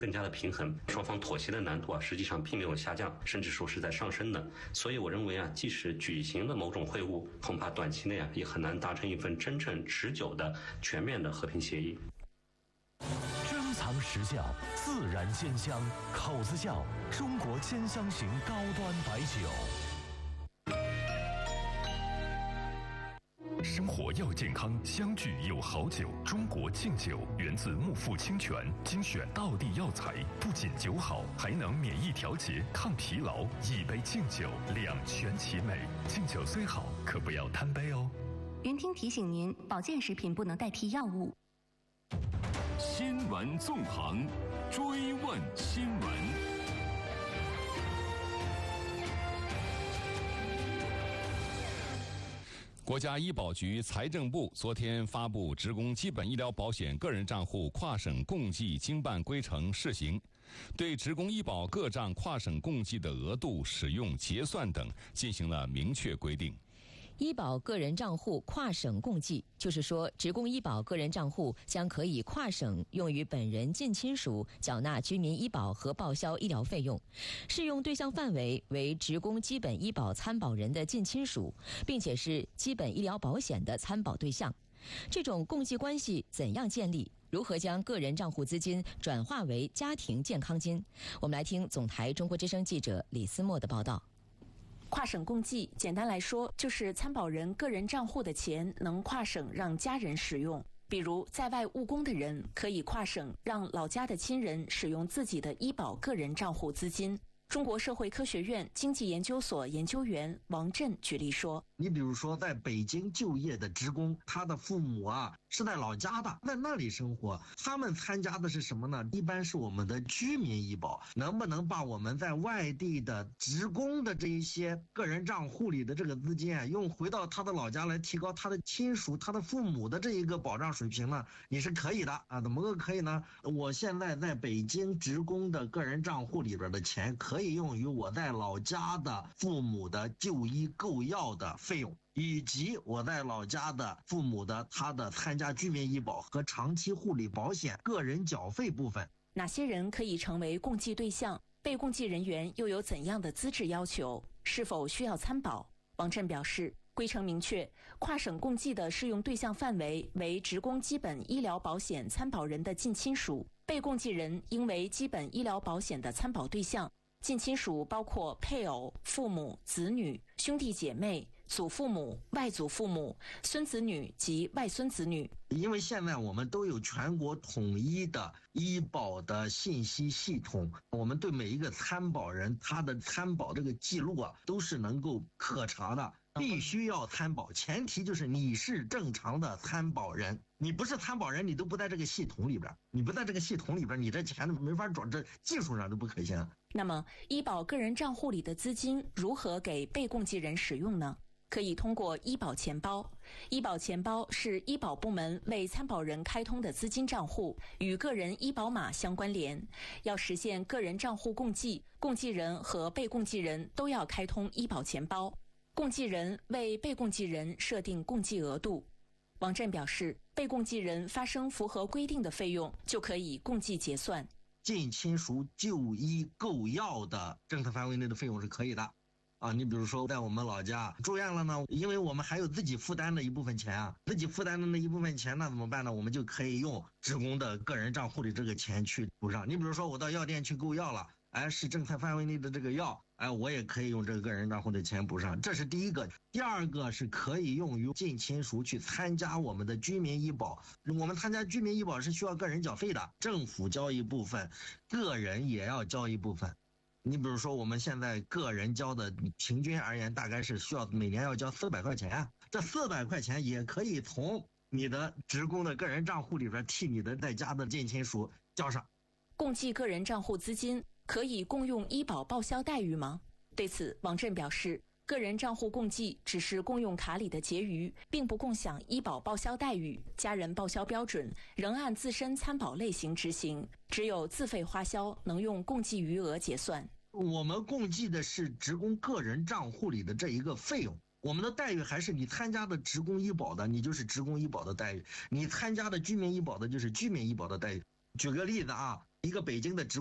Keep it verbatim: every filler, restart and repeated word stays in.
更加的平衡，双方妥协的难度啊，实际上并没有下降，甚至说是在上升的。所以我认为啊，即使举行了某种会晤，恐怕短期内啊也很难达成一份真正持久的全面的和平协议。 珍藏实窖，自然鲜香，口子窖中国兼香型高端白酒。 生活要健康，相聚有好酒。中国敬酒源自木富清泉，精选道地药材，不仅酒好，还能免疫调节、抗疲劳。一杯敬酒，两全其美。敬酒虽好，可不要贪杯哦。 云听提醒您，保健食品不能代替药物。 新闻纵横，追问新闻。 国家医保局、财政部昨天发布职工基本医疗保险个人账户跨省共计经办规程试行，对职工医保各账跨省共计的额度、使用、结算等进行了明确规定。 医保个人账户跨省共计，就是说，职工医保个人账户将可以跨省用于本人近亲属缴纳居民医保和报销医疗费用，适用对象范围为职工基本医保参保人的近亲属，并且是基本医疗保险的参保对象。这种共计关系怎样建立？如何将个人账户资金转化为家庭健康金？我们来听总台中国之声记者李思墨的报道。 跨省共计，简单来说，就是参保人个人账户的钱能跨省让家人使用。比如在外务工的人，可以跨省让老家的亲人使用自己的医保个人账户资金。中国社会科学院经济研究所研究员王震举例说， 你比如说在北京就业的职工，他的父母啊是在老家的，在那里生活，他们参加的是什么呢？一般是我们的居民医保。能不能把我们在外地的职工的这一些个人账户里的这个资金啊，用回到他的老家来提高他的亲属、他的父母的这一个保障水平呢？你是可以的啊，怎么个可以呢？我现在在北京职工的个人账户里边的钱，可以用于我在老家的父母的就医购药的费用，以及我在老家的父母的他的参加居民医保和长期护理保险个人缴费部分。 哪些人可以成为共计对象？被共计人员又有怎样的资质要求？是否需要参保？王震表示，规程明确，跨省共计的适用对象范围为职工基本医疗保险参保人的近亲属，被共计人应为基本医疗保险的参保对象。近亲属包括配偶、父母、子女、兄弟姐妹、祖父母、外祖父母、孙子女及外孙子女。 因为现在我们都有全国统一的医保的信息系统，我们对每一个参保人他的参保这个记录啊，都是能够可查的。必须要参保，前提就是你是正常的参保人。你不是参保人，你都不在这个系统里边，你不在这个系统里边，你这钱都没法转，这技术上都不可行。 那么，医保个人账户里的资金如何给被共计人使用呢？可以通过医保钱包。医保钱包是医保部门为参保人开通的资金账户，与个人医保码相关联。要实现个人账户共计，共计人和被共计人都要开通医保钱包。共计人为被共计人设定共计额度。王震表示，被共计人发生符合规定的费用，就可以共计结算。 近亲属就医购药的政策范围内的费用是可以的啊，你比如说在我们老家住院了呢，因为我们还有自己负担的一部分钱啊，自己负担的那一部分钱呢怎么办呢？我们就可以用职工的个人账户里这个钱去补上。你比如说我到药店去购药了，哎，是政策范围内的这个药，哎，我也可以用这个个人账户的钱补上，这是第一个。第二个是可以用于近亲属去参加我们的居民医保。我们参加居民医保是需要个人缴费的，政府交一部分，个人也要交一部分。你比如说我们现在个人交的平均而言大概是需要每年要交四百块钱，这四百块钱也可以从你的职工的个人账户里边替你的在家的近亲属交上。 共计个人账户资金可以共用医保报销待遇吗？对此，王震表示，个人账户共计只是共用卡里的结余，并不共享医保报销待遇，家人报销标准仍按自身参保类型执行，只有自费花销能用共计余额结算。 我们共计的是职工个人账户里的这一个费用，我们的待遇还是你参加的职工医保的，你就是职工医保的待遇；你参加的居民医保的，就是居民医保的待遇。举个例子啊， 一个北京的职